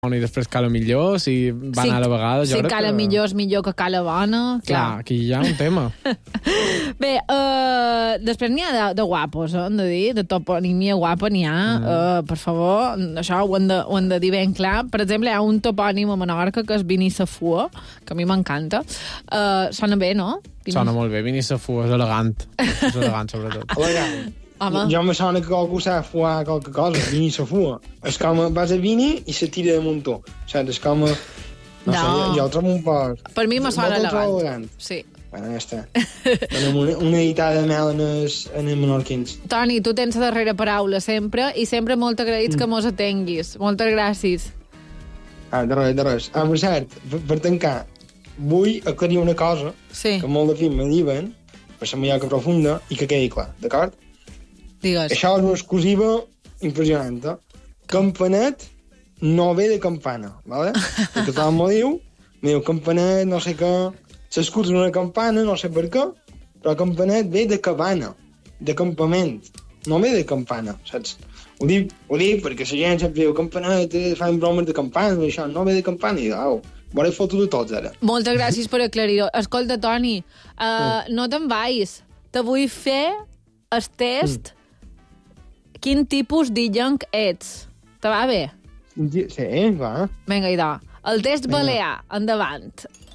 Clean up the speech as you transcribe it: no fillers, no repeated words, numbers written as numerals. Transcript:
i després Cala Millor, si va anar a la vegada. Si Cala Millor és millor que Cala Bona. Clar, aquí hi ha un tema. Bé, després n'hi ha de guapos, hem de dir, de toponímia guapa n'hi ha. Per favor, això ho hem de dir ben clar. Per exemple, hi ha un topònim a Menorca que és Binisafua, que a mi m'encanta. Sona bé, no? Sona molt bé, Binisafua, és elegant. És elegant, sobretot. Elegant. Home. Jo me sona que algú sap fuar qualque cosa, Vini se fua. És com vas a Vini i se tira de muntó. Saps? És com... No sé, jo el trobo un poc... Per mi me sona elegant. Sí. Bueno, ja està. Donem una editada de mel en els menorquins. Toni, tu tens la darrera paraula sempre i sempre molt agraïts que mos atenguis. Moltes gràcies. De res. Per cert, per tancar, vull aclarir una cosa que molt de film me diuen, per la Mallorca profunda, i que quedi clar, d'acord? Digues. Això és una exclusiva impressionant. Campanet no ve de campana, ¿vale? El que tothom m'ho diu campanet, no sé què, s'escuta una campana, no sé per què, però campanet ve de cabana, de campament, no ve de campana, saps? Ho dic perquè la gent sempre diu campanet, fan bromes de campana, i això no ve de campana, i au, veuré foto de tots, ara. Moltes gràcies per aclarir-ho. Escolta, Toni, no te'n vagis. Te vull fer el test quin tipus d'illenc ets. Te va bé? Sí, va. Vinga, idò. El test balear, endavant.